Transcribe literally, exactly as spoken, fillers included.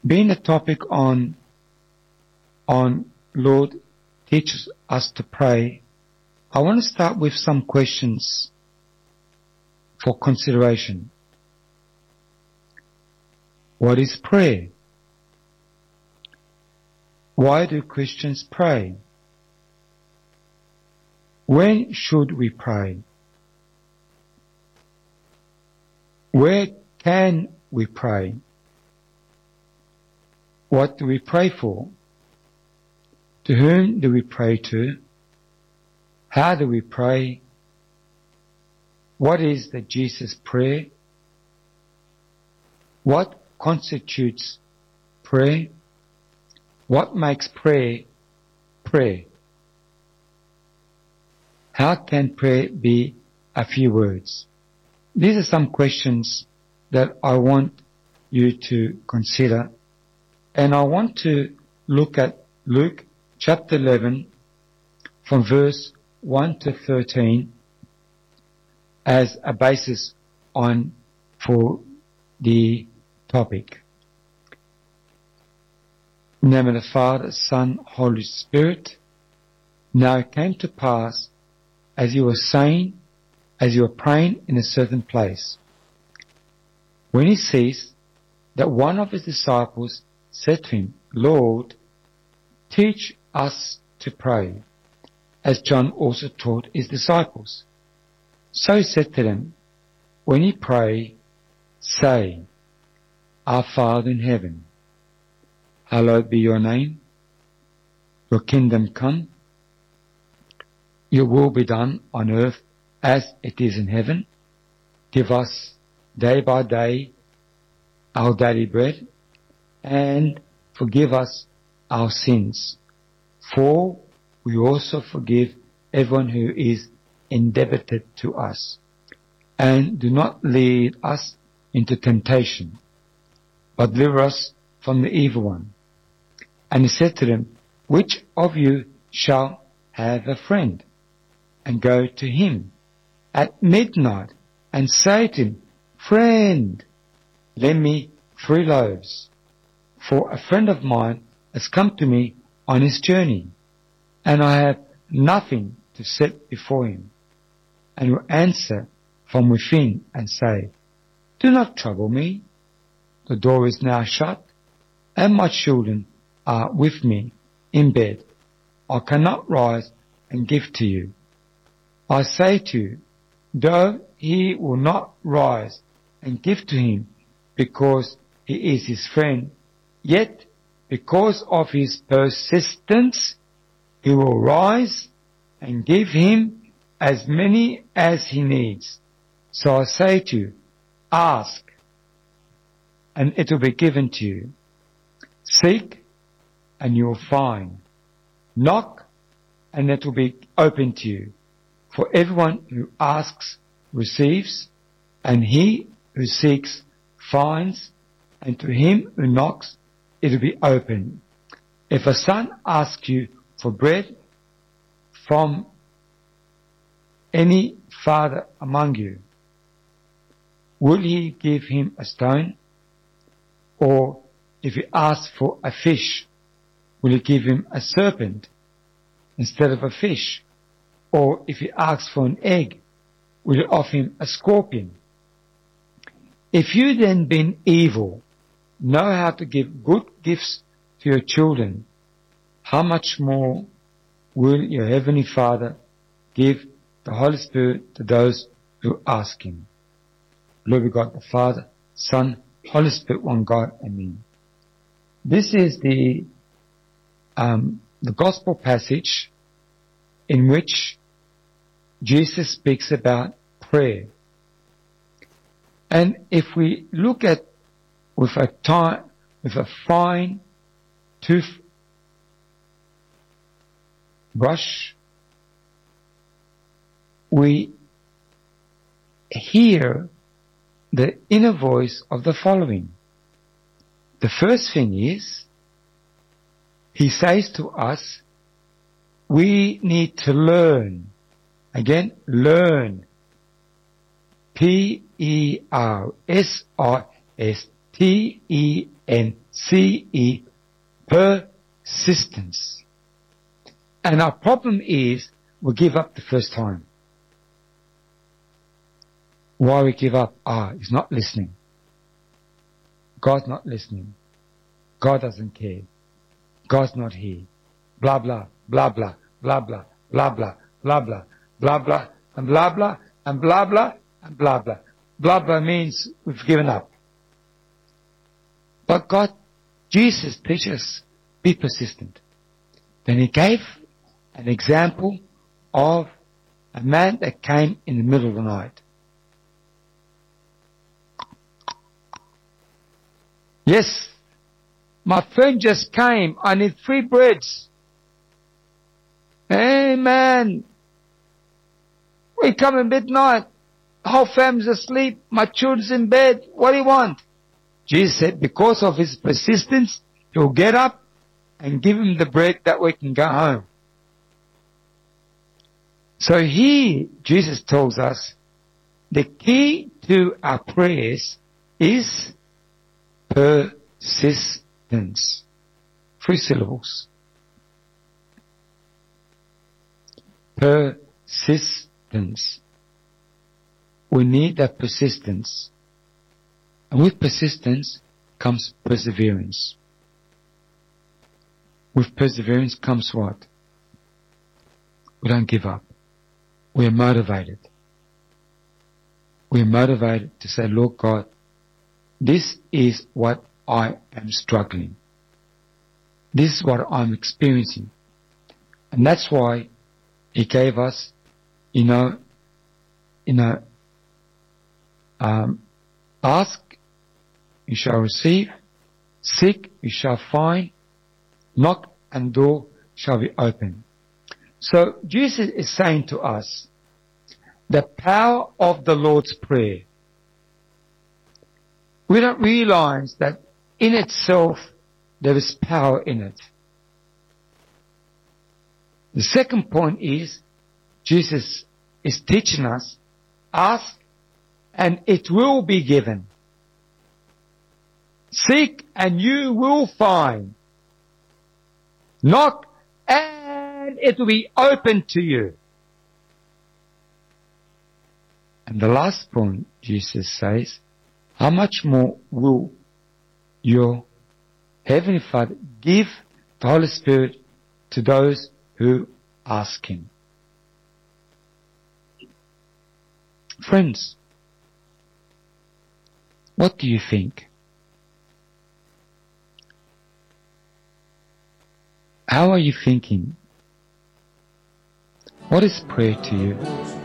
Being a topic on, on Lord teaches us to pray, I want to start with some questions for consideration. What is prayer? Why do Christians pray? When should we pray? Where can we pray? What do we pray for? To whom do we pray to? How do we pray? What is the Jesus prayer? What constitutes prayer? What makes prayer prayer? How can prayer be a few words? These are some questions that I want you to consider, and I want to look at Luke chapter eleven from verse one to thirteen as a basis on for the topic. In the name of the Father, Son, Holy Spirit. Now it came to pass, as you were saying, as you were praying in a certain place, when he ceased, that one of his disciples said to him, Lord, teach us to pray, as John also taught his disciples. So he said to them, when you pray, say, Our Father in heaven, hallowed be your name, your kingdom come, your will be done on earth as it is in heaven. Give us day by day our daily bread, and forgive us our sins, for we also forgive everyone who is indebted to us. And do not lead us into temptation, but deliver us from the evil one. And he said to them, which of you shall have a friend, and go to him at midnight, and say to him, Friend, lend me three loaves, for a friend of mine has come to me on his journey, and I have nothing to set before him. And will answer from within and say, Do not trouble me. The door is now shut, and my children are with me in bed. I cannot rise and give to you. I say to you, though he will not rise and give to him because he is his friend, yet because of his persistence, he will rise and give him as many as he needs. So I say to you, ask, and it will be given to you. Seek, and you will find. Knock, and it will be opened to you. For everyone who asks receives, and he who seeks finds, and to him who knocks it will be opened. If a son asks you for bread from any father among you, will he give him a stone? Or if he asks for a fish, will he give him a serpent instead of a fish? Or if he asks for an egg, will you offer him a scorpion? If you then, being evil, know how to give good gifts to your children, how much more will your Heavenly Father give the Holy Spirit to those who ask him? Lord, we God the Father, Son, Holy Spirit, one God. Amen. This is the um, the gospel passage in which Jesus speaks about prayer. And if we look at with a time, with a fine tooth brush, we hear the inner voice of the following. The first thing is, he says to us, we need to learn. Again, learn. P E R S I S T E N C E, persistence. And our problem is we give up the first time. Why we give up? Ah, he's not listening. God's not listening. God doesn't care. God's not here. Blah, blah, blah, blah, blah, blah, blah, blah, blah, blah, blah, blah, and blah, blah, and blah, blah, and blah, blah. Blah, blah means we've given up. But God, Jesus teaches us, be persistent. Then he gave an example of a man that came in the middle of the night. Yes, my friend just came. I need three breads. Hey man, we come at midnight. The whole family's asleep. My children's in bed. What do you want? Jesus said, because of his persistence, he'll get up and give him the bread that we can go home. So here, Jesus tells us, the key to our prayers is persistence. Three syllables. Persistence. We need that persistence. And with persistence comes perseverance. With perseverance comes what? We don't give up. We are motivated. We are motivated to say, Lord God, this is what I am struggling. This is what I'm experiencing. And that's why he gave us, you know, you know, um, ask, you shall receive, seek, you shall find, knock, and door shall be opened. So Jesus is saying to us, the power of the Lord's Prayer. We don't realize that in itself there is power in it. The second point is, Jesus is teaching us, ask and it will be given. Seek and you will find. Knock and it will be open to you. And the last point, Jesus says, how much more will your Heavenly Father give the Holy Spirit to those who ask Him? Friends, what do you think? How are you thinking? What is prayer to you?